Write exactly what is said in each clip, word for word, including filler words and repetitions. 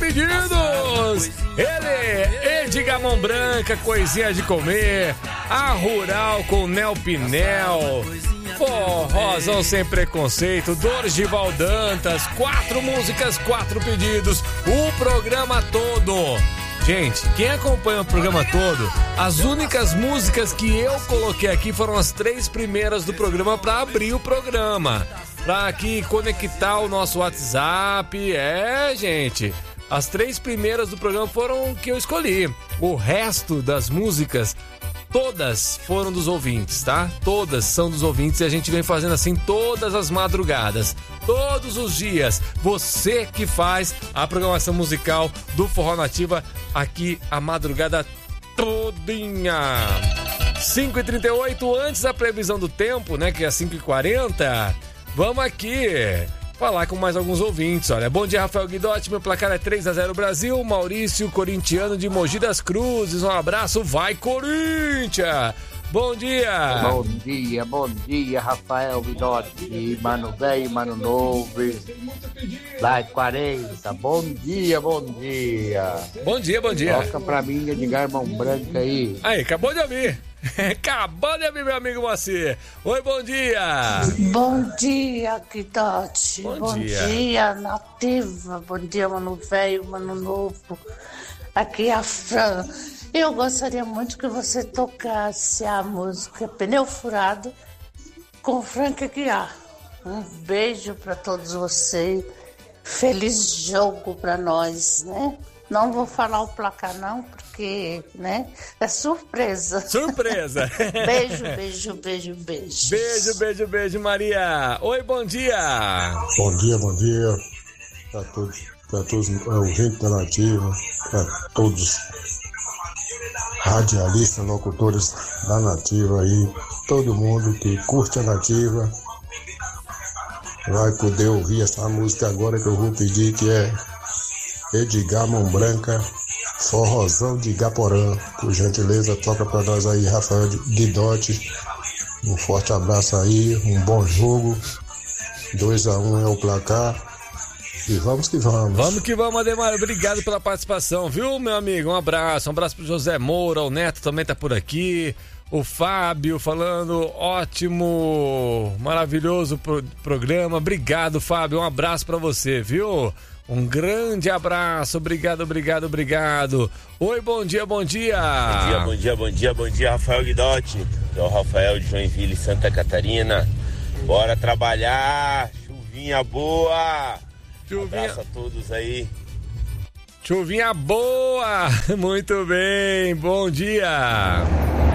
pedidos. Ele, Edgar Mão Branca, Coisinha de Comer, a Rural com Nel Pinel, Forrozão Sem Preconceito, Dorival Dantas, quatro músicas, quatro pedidos, o programa todo. Gente, quem acompanha o programa todo, as únicas músicas que eu coloquei aqui foram as três primeiras do programa para abrir o programa. Pra aqui conectar o nosso WhatsApp. É, gente, as três primeiras do programa foram que eu escolhi. O resto das músicas, todas foram dos ouvintes, tá? Todas são dos ouvintes e a gente vem fazendo assim todas as madrugadas, todos os dias. Você que faz a programação musical do Forró Nativa aqui a madrugada todinha. cinco e trinta e oito, antes da previsão do tempo, né, que é cinco e quarenta, vamos aqui falar com mais alguns ouvintes. Olha, bom dia, Rafael Guidotti, meu placar é três a zero Brasil. Maurício, corintiano de Mogi das Cruzes, um abraço, vai Corinthians! Bom dia! Bom dia, bom dia, Rafael Guidotti, mano velho, mano novo, vai quarenta, bom dia, bom dia! Bom dia, bom dia! Toca pra mim, Edgar Mão Branca aí. Aí, acabou de ouvir! Acabou de ouvir, meu amigo Moacir. Oi, bom dia. Bom dia, Guidotti. Bom, bom dia. dia, Nativa. Bom dia, mano velho, mano novo. Aqui é a Fran. Eu gostaria muito que você tocasse a música Pneu Furado com Frank Aguiar. Um beijo pra todos vocês. Feliz jogo pra nós, né? Não vou falar o placar não, porque, né, é surpresa. Surpresa. Beijo, beijo, beijo, beijo. Beijo, beijo, beijo, Maria. Oi, bom dia. Bom dia, bom dia para todos, para todos os ouvintes da Nativa, para todos radialistas, locutores da Nativa aí, todo mundo que curte a Nativa vai poder ouvir essa música agora que eu vou pedir, que é Edgar Mão Branca, Forrozão de Igaporã. Por gentileza, toca pra nós aí, Rafael Guidotti. Um forte abraço aí, um bom jogo. dois a um é o placar. E vamos que vamos. Vamos que vamos, Ademar. Obrigado pela participação, viu, meu amigo? Um abraço. Um abraço pro José Moura, o Neto também tá por aqui. O Fábio falando, ótimo, maravilhoso pro- programa. Obrigado, Fábio. Um abraço pra você, viu? Um grande abraço, obrigado, obrigado, obrigado. Oi, bom dia, bom dia. Bom dia, bom dia, bom dia, bom dia, Rafael Guidotti. É o Rafael de Joinville, Santa Catarina. Bora trabalhar, chuvinha boa. Chuvinha... Abraço a todos aí. Chuvinha boa, muito bem, bom dia.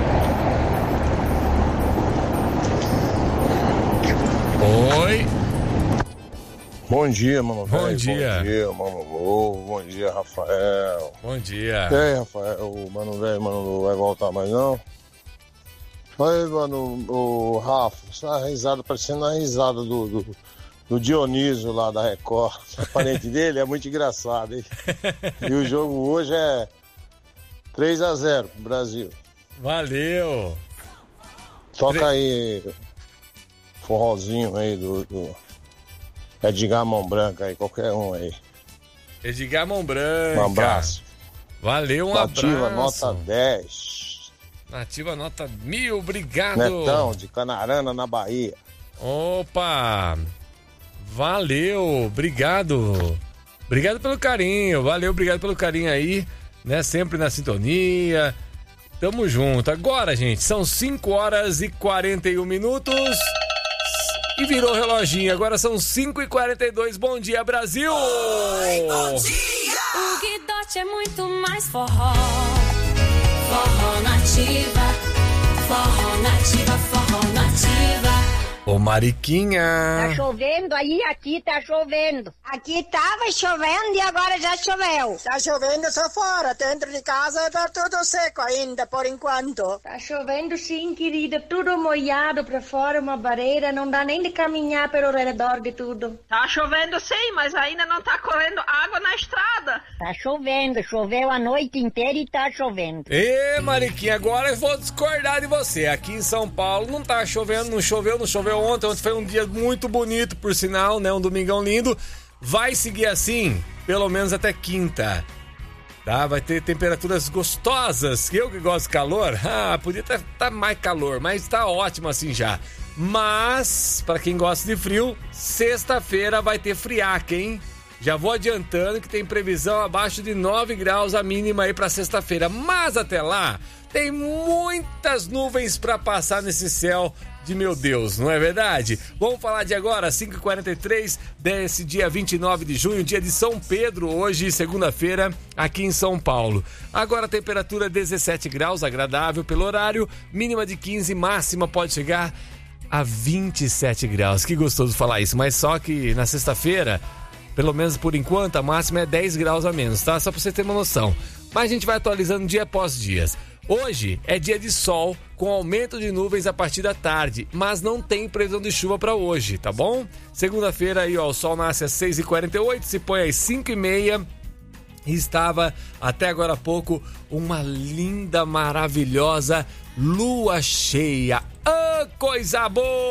Oi. Bom dia, mano. Bom véio. dia. Bom dia, mano novo. Bom dia, Rafael. Bom dia. E aí, Rafael, o mano velho, mano, não vai voltar mais não? Aí, mano, o Rafa, essa risada parecendo a risada do, do, do Dionísio lá da Record. O parente dele é muito engraçado, hein? E o jogo hoje é três a zero pro Brasil. Valeu. Toca aí, forrozinho aí do, do Edgar Mão Branca aí, qualquer um aí. Edgar Mão Branca. Um abraço. Valeu, um Nativa, abraço. nota dez. Nativa, nota mil, obrigado. Netão, de Canarana, na Bahia. Opa, valeu, obrigado. Obrigado pelo carinho, valeu, obrigado pelo carinho aí, né? Sempre na sintonia. Tamo junto. Agora, gente, são cinco horas e quarenta e um minutos. E virou o reloginho, agora são cinco e quarenta e dois. Bom dia, Brasil! Oi, bom dia! O Guidotti é muito mais forró. Forró Nativa, Forró Nativa, Forró Nativa. Ô, Mariquinha! Tá chovendo aí, aqui tá chovendo. Aqui tava chovendo e agora já choveu. Tá chovendo só fora, dentro de casa tá tudo seco ainda, por enquanto. Tá chovendo sim, querida, tudo molhado pra fora, uma barreira, não dá nem de caminhar pelo redor de tudo. Tá chovendo sim, mas ainda não tá correndo água na estrada. Tá chovendo, choveu a noite inteira e tá chovendo. Ê, Mariquinha, agora eu vou discordar de você. Aqui em São Paulo não tá chovendo, não choveu, não choveu ontem. Ontem foi um dia muito bonito, por sinal, né? Um domingão lindo. vai seguir assim, pelo menos até quinta. Tá? Vai ter temperaturas gostosas. Eu que gosto de calor, ah, podia estar tá, tá mais calor, mas tá ótimo assim já. Mas, para quem gosta de frio, sexta-feira vai ter friaca, hein? Já vou adiantando que tem previsão abaixo de nove graus a mínima aí para sexta-feira. Mas até lá, tem muitas nuvens para passar nesse céu de meu Deus, não é verdade? Vamos falar de agora, cinco e quarenta e três desse dia vinte e nove de junho, dia de São Pedro, hoje, segunda-feira, aqui em São Paulo. Agora a temperatura dezessete graus, agradável pelo horário, mínima de quinze, máxima pode chegar a vinte e sete graus. Que gostoso falar isso, mas só que na sexta-feira, pelo menos por enquanto, a máxima é dez graus a menos, tá? Só pra você ter uma noção. Mas a gente vai atualizando dia após dia. Hoje é dia de sol, com aumento de nuvens a partir da tarde, mas não tem previsão de chuva para hoje, tá bom? Segunda-feira aí, ó, o sol nasce às seis e quarenta e oito, se põe às cinco e meia. E estava, até agora há pouco, uma linda, maravilhosa lua cheia. Ah, coisa boa!